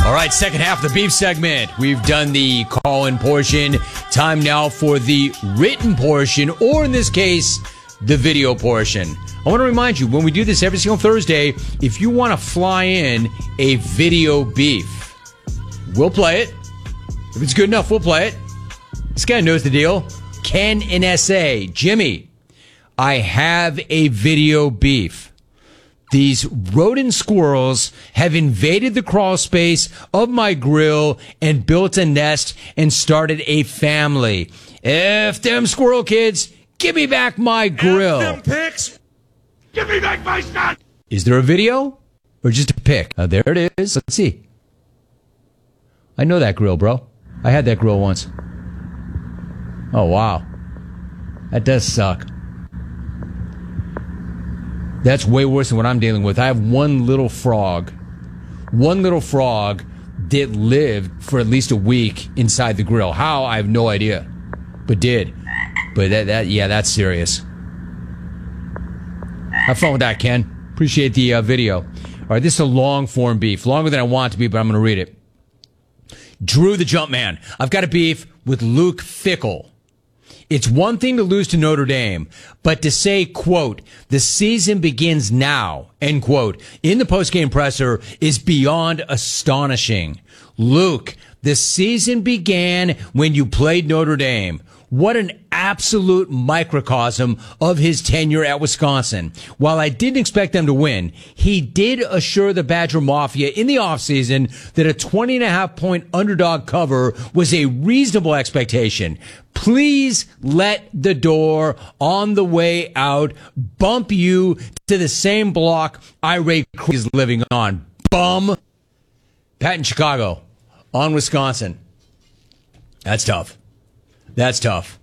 All right, second half of the beef segment. We've done the call-in portion. Time now for the written portion, or in this case, the video portion. I want to remind you, when we do this every single Thursday, if you want to fly in a video beef, we'll play it. If it's good enough, we'll play it. This guy knows the deal. Ken in SA. Jimmy, I have a video beef. These rodent squirrels have invaded the crawl space of my grill and built a nest and started a family. F them squirrel kids, give me back my grill. F them pigs, give me back my snot. Is there a video or just a pic? There it is. Let's see. I know that grill, bro. I had that grill once. Oh, wow. That does suck. That's way worse than what I'm dealing with. I have one little frog that lived for at least a week inside the grill. How? I have no idea, but did. But that's serious. Have fun with that, Ken. Appreciate the video. All right, this is a long form beef, longer than I want it to be, but I'm going to read it. Drew the Jumpman. I've got a beef with Luke Fickell. It's one thing to lose to Notre Dame, but to say, quote, the season begins now, end quote, in the postgame presser is beyond astonishing. Luke, the season began when you played Notre Dame. What an absolute microcosm of his tenure at Wisconsin. While I didn't expect them to win, he did assure the Badger Mafia in the offseason that a 20.5-point underdog cover was a reasonable expectation. Please let the door on the way out bump you to the same block Irate is living on. Bum. Pat in Chicago on Wisconsin. That's tough. That's tough.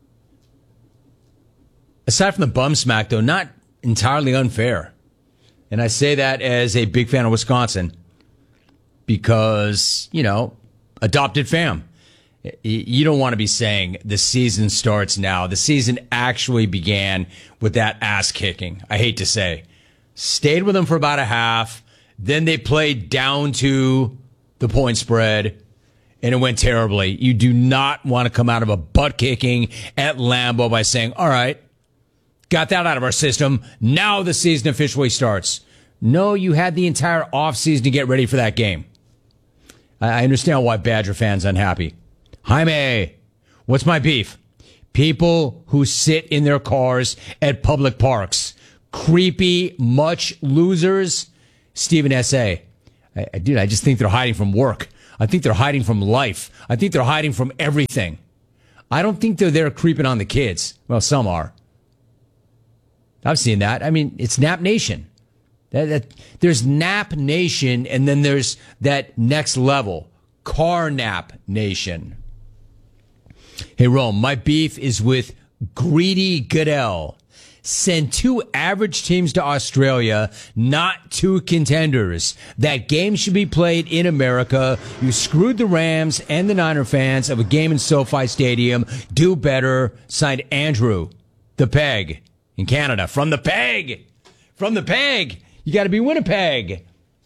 Aside from the bum smack, though, not entirely unfair. And I say that as a big fan of Wisconsin because, adopted fam. You don't want to be saying the season starts now. The season actually began with that ass kicking, I hate to say. Stayed with them for about a half. Then they played down to the point spread. And it went terribly. You do not want to come out of a butt kicking at Lambeau by saying, all right, got that out of our system. Now the season officially starts. No, you had the entire offseason to get ready for that game. I understand why Badger fans unhappy. Jaime, what's my beef? People who sit in their cars at public parks. Creepy, much losers. Stephen S.A. Dude, I just think they're hiding from work. I think they're hiding from life. I think they're hiding from everything. I don't think they're there creeping on the kids. Well, some I've seen that. I mean, it's Nap Nation. There's Nap Nation, and then there's that next level, Car Nap Nation. Hey, Rome, my beef is with Greedy Goodell. Send 2 average teams to Australia, not 2 contenders. That game should be played in America. You screwed the Rams and the Niner fans of a game in SoFi Stadium. Do better. Signed Andrew, the Peg, in Canada. From the Peg. From the Peg. You got to be Winnipeg.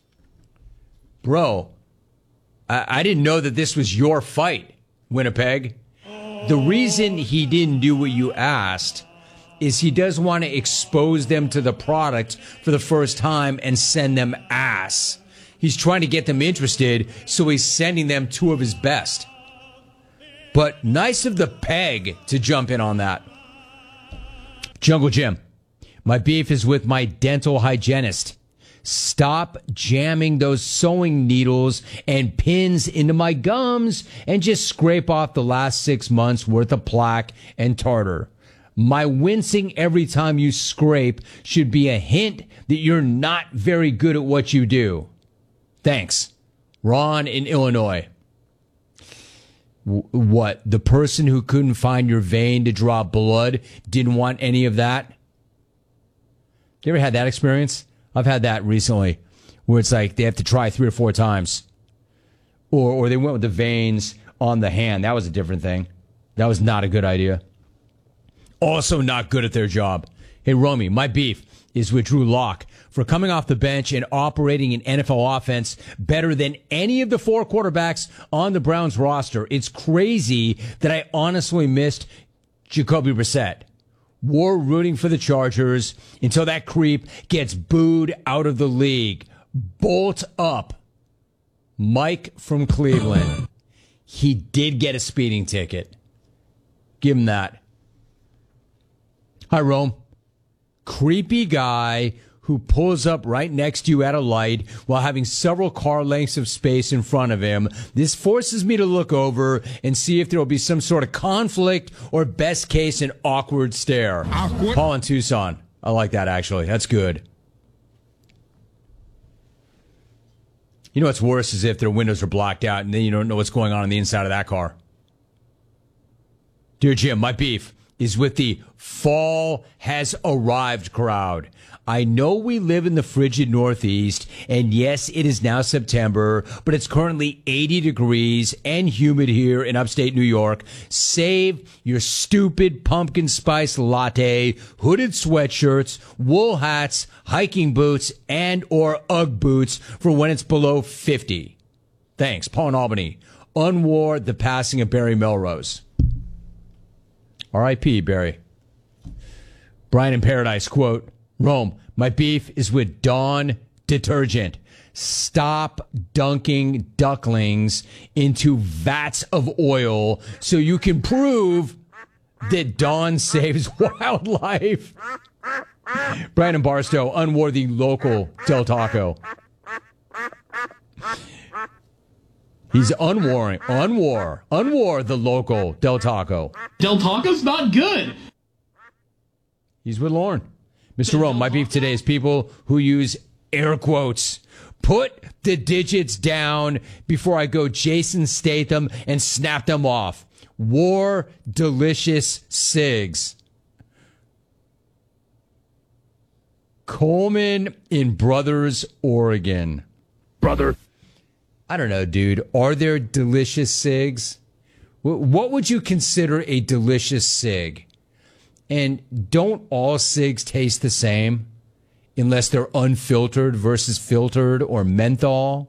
Bro, I didn't know that this was your fight, Winnipeg. The reason he didn't do what you asked is he does want to expose them to the product for the first time and send them ass. He's trying to get them interested, so he's sending them 2 of his best. But nice of the Peg to jump in on that. Jungle Jim, my beef is with my dental hygienist. Stop jamming those sewing needles and pins into my gums and just scrape off the last 6 months worth of plaque and tartar. My wincing every time you scrape should be a hint that you're not very good at what you do. Thanks. Ron in Illinois. What? The person who couldn't find your vein to draw blood didn't want any of that? You ever had that experience? I've had that recently, where it's like they have to try 3 or 4 times. Or they went with the veins on the hand. That was a different thing. That was not a good idea. Also not good at their job. Hey, Romy, my beef is with Drew Lock for coming off the bench and operating an NFL offense better than any of the 4 quarterbacks on the Browns roster. It's crazy that I honestly missed Jacoby Brissett. War rooting for the Chargers until that creep gets booed out of the league. Bolt up. Mike from Cleveland. He did get a speeding ticket. Give him that. Hi, Rome. Creepy guy who pulls up right next to you at a light while having several car lengths of space in front of him. This forces me to look over and see if there will be some sort of conflict or best case an awkward stare. Awkward. Paul in Tucson. I like that, actually. That's good. You know what's worse is if their windows are blocked out and then you don't know what's going on the inside of that car. Dear Jim, my beef is with the fall has arrived crowd. I know we live in the frigid Northeast, and yes, it is now September, but it's currently 80 degrees and humid here in upstate New York. Save your stupid pumpkin spice latte, hooded sweatshirts, wool hats, hiking boots, and or Ugg boots for when it's below 50. Thanks, Paul in Albany. Unwar the passing of Barry Melrose. R.I.P. Barry. Brian in Paradise, quote, Rome, my beef is with Dawn detergent. Stop dunking ducklings into vats of oil so you can prove that Dawn saves wildlife. Brandon Barstow, unworthy local Del Taco. He's unwar the local Del Taco. Del Taco's not good. He's with Lauren. Mr. Rome, my beef today is people who use air quotes. Put the digits down before I go Jason Statham and snap them off. War delicious cigs. Coleman in Brothers, Oregon. Brother. I don't know, dude. Are there delicious cigs? What would you consider a delicious cig? And don't all cigs taste the same unless they're unfiltered versus filtered or menthol?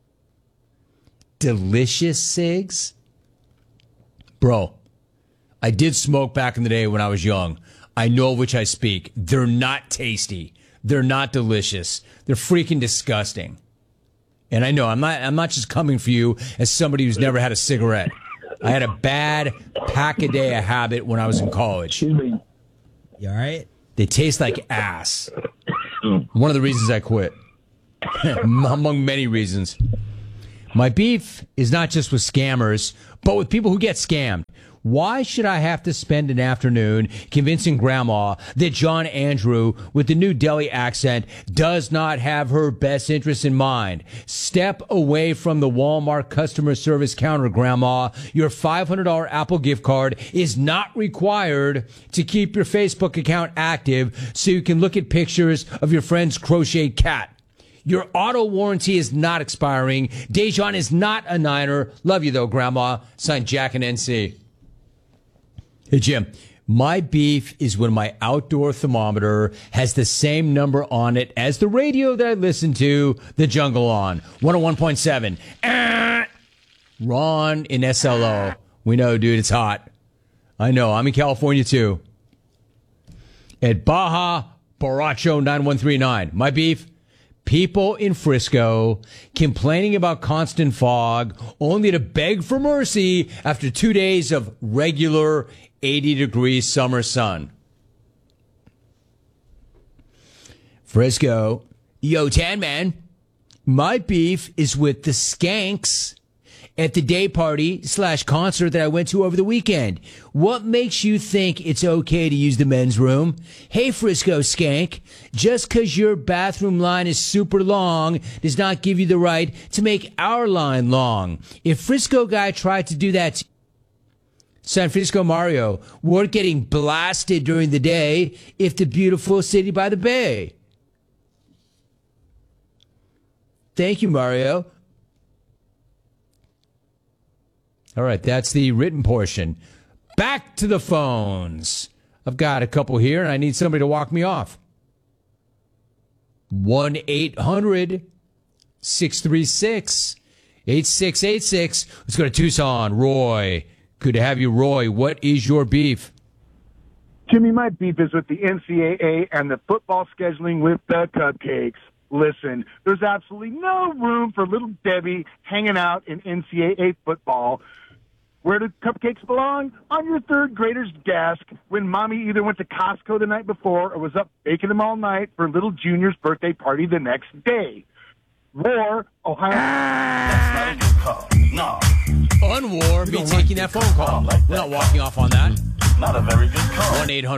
Delicious cigs? Bro, I did smoke back in the day when I was young. I know of which I speak. They're not tasty. They're not delicious. They're freaking disgusting. And I know I'm not just coming for you as somebody who's never had a cigarette. I had a bad pack-a-day habit when I was in college. Excuse me. You all right? They taste like ass. One of the reasons I quit. Among many reasons. My beef is not just with scammers, but with people who get scammed. Why should I have to spend an afternoon convincing Grandma that John Andrew, with the new Delhi accent, does not have her best interests in mind? Step away from the Walmart customer service counter, Grandma. Your $500 Apple gift card is not required to keep your Facebook account active so you can look at pictures of your friend's crocheted cat. Your auto warranty is not expiring. Dejan is not a Niner. Love you, though, Grandma. Signed, Jack and NC. Hey, Jim, my beef is when my outdoor thermometer has the same number on it as the radio that I listen to, The Jungle on. 101.7. Ron in SLO. We know, dude, it's hot. I know. I'm in California, too. At Baja Baracho 9139. My beef? People in Frisco complaining about constant fog only to beg for mercy after 2 days of regular 80-degree summer sun. Frisco. Yo, Tan Man. My beef is with the skanks at the day party / concert that I went to over the weekend. What makes you think it's okay to use the men's room? Hey, Frisco skank, just because your bathroom line is super long does not give you the right to make our line long. If Frisco guy tried to do that, San Francisco Mario, we're getting blasted during the day if the beautiful city by the bay. Thank you, Mario. All right, that's the written portion. Back to the phones. I've got a couple here, and I need somebody to walk me off. 1-800-636-8686. Let's go to Tucson. Roy. Good to have you, Roy. What is your beef? Jimmy, my beef is with the NCAA and the football scheduling with the cupcakes. Listen, there's absolutely no room for little Debbie hanging out in NCAA football. Where do cupcakes belong? On your third grader's desk when mommy either went to Costco the night before or was up baking them all night for little Junior's birthday party the next day. War, Ohio. That's not a good call. No. Unwar, me taking that phone call. We're not walking off on that. Not a very good call.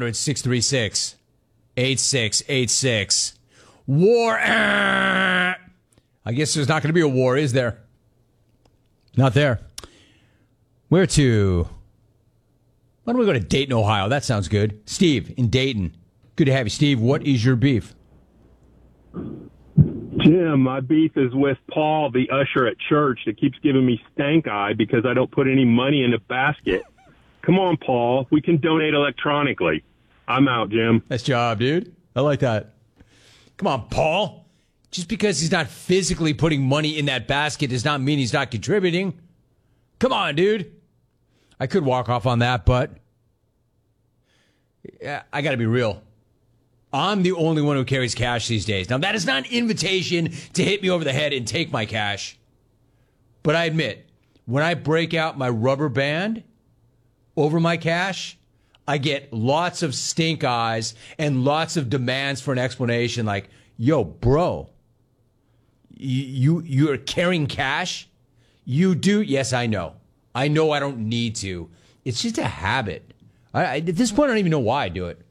1-800-636-8686. War. I guess there's not going to be a war, is there? Not there. Where to? Why don't we go to Dayton, Ohio? That sounds good. Steve in Dayton. Good to have you, Steve. What is your beef? Jim, my beef is with Paul, the usher at church, that keeps giving me stank eye because I don't put any money in the basket. Come on, Paul. We can donate electronically. I'm out, Jim. Nice job, dude. I like that. Come on, Paul. Just because he's not physically putting money in that basket does not mean he's not contributing. Come on, dude. I could walk off on that, but I got to be real. I'm the only one who carries cash these days. Now, that is not an invitation to hit me over the head and take my cash. But I admit, when I break out my rubber band over my cash, I get lots of stink eyes and lots of demands for an explanation like, yo, bro, you're carrying cash? You do? Yes, I know. I know I don't need to. It's just a habit. At this point, I don't even know why I do it.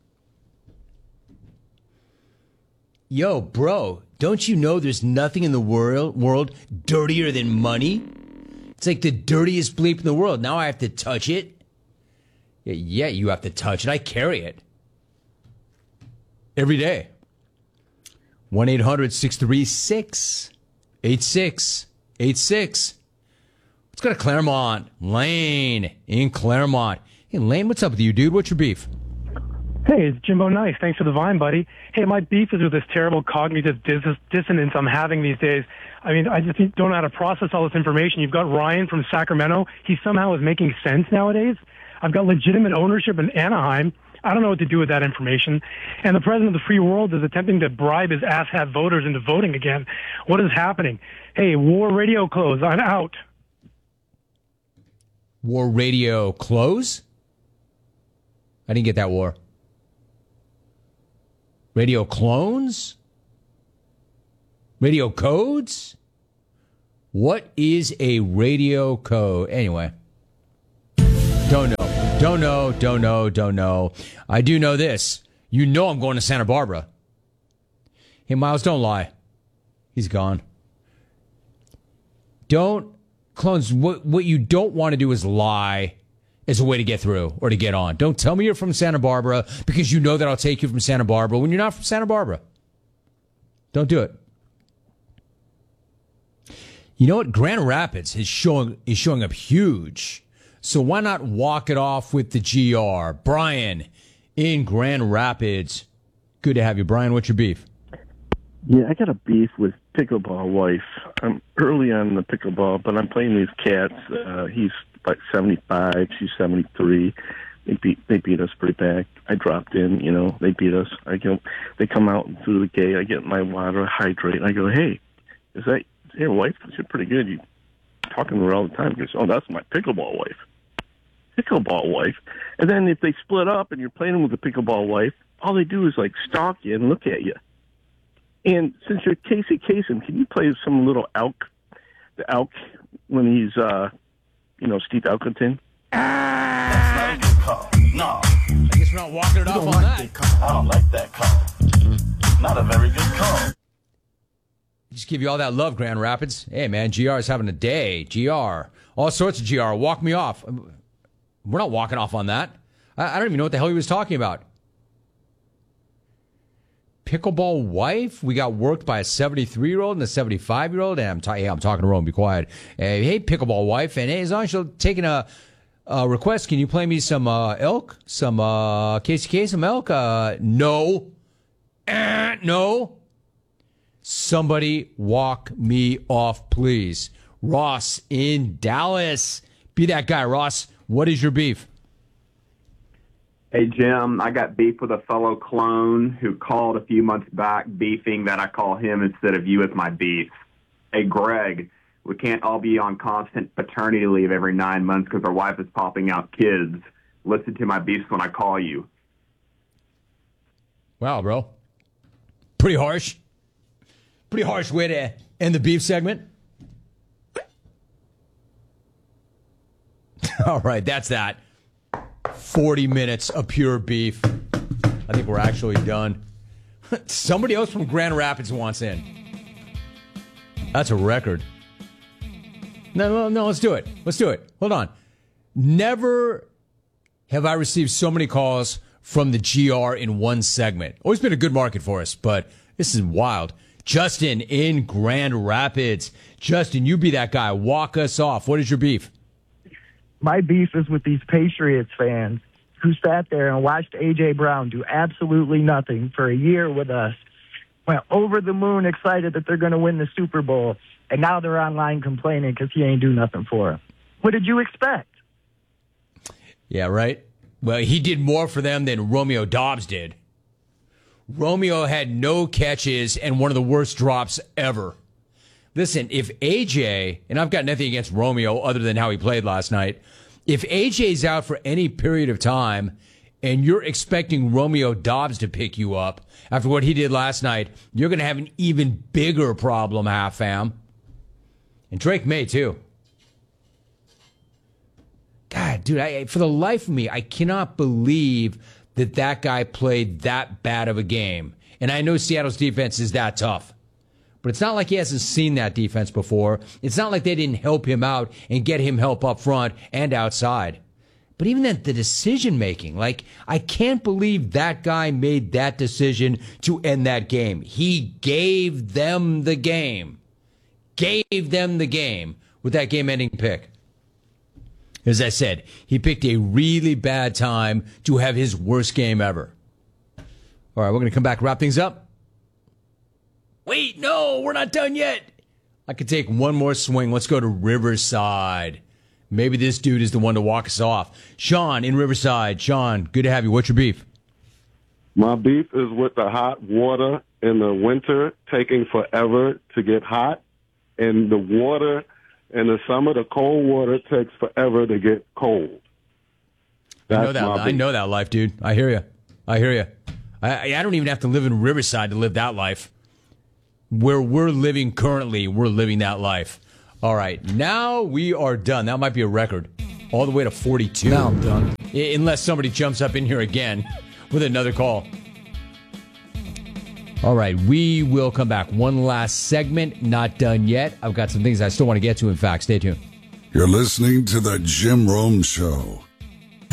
Yo, bro, don't you know there's nothing in the world dirtier than money? It's like the dirtiest bleep in the world. Now I have to touch it. Yeah, you have to touch it. I carry it. Every day. 1-800-636-8686. Let's go to Claremont. Lane in Claremont. Hey, Lane, what's up with you, dude? What's your beef? Hey, it's Jimbo Nice. Thanks for the Vine, buddy. Hey, my beef is with this terrible cognitive dissonance I'm having these days. I mean, I just don't know how to process all this information. You've got Ryan from Sacramento. He somehow is making sense nowadays. I've got legitimate ownership in Anaheim. I don't know what to do with that information. And the president of the free world is attempting to bribe his asshat voters into voting again. What is happening? Hey, War Radio close. I'm out. War Radio close? I didn't get that, War. Radio clones? Radio codes? What is a radio code? Anyway. Don't know. I do know this. You know I'm going to Santa Barbara. Hey, Miles, don't lie. He's gone. Clones, what you don't want to do is lie as a way to get through or to get on. Don't tell me you're from Santa Barbara because you know that I'll take you from Santa Barbara when you're not from Santa Barbara. Don't do it. You know what? Grand Rapids is showing up huge. So why not walk it off with the GR? Brian in Grand Rapids. Good to have you, Brian. What's your beef? Yeah, I got a beef with Pickleball Wife. I'm early on the pickleball, but I'm playing these cats. He's like 75, she's 73. They beat us pretty bad. I dropped in, they beat us. They come out through the gate. I get my water, hydrate. I go, hey, is that your wife? She's pretty good. You talking to her all the time. He goes, oh, that's my pickleball wife. Pickleball wife. And then if they split up and you're playing with the pickleball wife, all they do is like stalk you and look at you. And since you're Casey Kasem, can you play some little elk? The elk when he's, Steve Elkington? That's not a good call. No. I guess we're not walking it off on that. I don't like that call. Not a very good call. Just give you all that love, Grand Rapids. Hey, man, GR is having a day. GR. All sorts of GR. Walk me off. We're not walking off on that. I don't even know what the hell he was talking about. Pickleball wife? We got worked by a 73-year-old and a 75-year-old. And I'm talking to Rome. Be quiet. Hey, pickleball wife. And hey, as long as you're taking a request, can you play me some elk? Some Casey Kasem elk? No. No. Somebody walk me off, please. Ross in Dallas. Be that guy, Ross. What is your beef? Hey, Jim, I got beef with a fellow clone who called a few months back beefing that I call him instead of you as my beef. Hey, Greg, we can't all be on constant paternity leave every 9 months because our wife is popping out kids. Listen to my beefs when I call you. Wow, bro. Pretty harsh. Pretty harsh way to end the beef segment. All right, that's that. 40 minutes of pure beef. I think we're actually done. Somebody else from Grand Rapids wants in. That's a record. No, let's do it. Let's do it. Hold on. Never have I received so many calls from the GR in one segment. Always been a good market for us, but this is wild. Justin in Grand Rapids. Justin, you be that guy. Walk us off. What is your beef? My beef is with these Patriots fans who sat there and watched A.J. Brown do absolutely nothing for a year with us, went over the moon excited that they're going to win the Super Bowl, and now they're online complaining because he ain't do nothing for them. What did you expect? Yeah, right? Well, he did more for them than Romeo Doubs did. Romeo had no catches and one of the worst drops ever. Listen, if AJ, and I've got nothing against Romeo other than how he played last night, if AJ's out for any period of time and you're expecting Romeo Doubs to pick you up after what he did last night, you're going to have an even bigger problem, half fam. And Drake May, too. God, dude, for the life of me, I cannot believe that guy played that bad of a game. And I know Seattle's defense is that tough. But it's not like he hasn't seen that defense before. It's not like they didn't help him out and get him help up front and outside. But even then, the decision-making, I can't believe that guy made that decision to end that game. He gave them the game. Gave them the game with that game-ending pick. As I said, he picked a really bad time to have his worst game ever. All right, we're going to come back, wrap things up. Wait, no, we're not done yet. I could take one more swing. Let's go to Riverside. Maybe this dude is the one to walk us off. Sean in Riverside. Sean, good to have you. What's your beef? My beef is with the hot water in the winter taking forever to get hot, and the water in the summer, the cold water takes forever to get cold. I know that life, dude. I hear you. I don't even have to live in Riverside to live that life. Where we're living currently, we're living that life. All right, now we are done. That might be a record. All the way to 42. Now I'm done. Unless somebody jumps up in here again with another call. All right, we will come back. One last segment, not done yet. I've got some things I still want to get to, in fact. Stay tuned. You're listening to The Jim Rome Show.